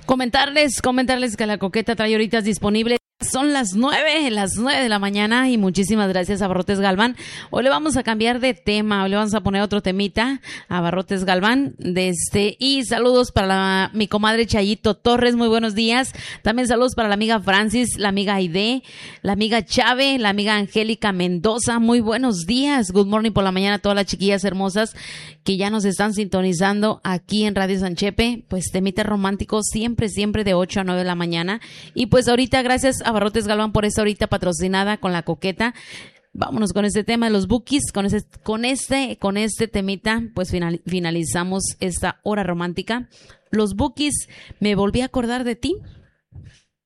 Comentarles que la Coqueta trae horitas disponibles. Son las 9 de la mañana y muchísimas gracias a Abarrotes Galván. Hoy le vamos a cambiar de tema, hoy le vamos a poner otro temita a Abarrotes Galván. Y saludos para mi comadre Chayito Torres, muy buenos días. También saludos para la amiga Francis, la amiga Aide, la amiga Chave, la amiga Angélica Mendoza, muy buenos días. Good morning por la mañana a todas las chiquillas hermosas que ya nos están sintonizando aquí en Radio Sanchepe. Pues temita romántico siempre de 8 a 9 de la mañana. Y pues ahorita gracias a Abarrotes Galván por esta horita patrocinada con la Coqueta. Vámonos con este tema de los bookies, con este temita, pues finalizamos esta hora romántica. Los bookies, me volví a acordar de ti.